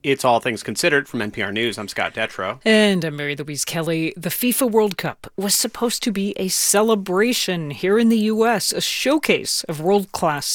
It's All Things Considered from NPR News. I'm Scott Detrow. And I'm Mary Louise Kelly. The FIFA World Cup was supposed to be a celebration here in the U.S., a showcase of world-class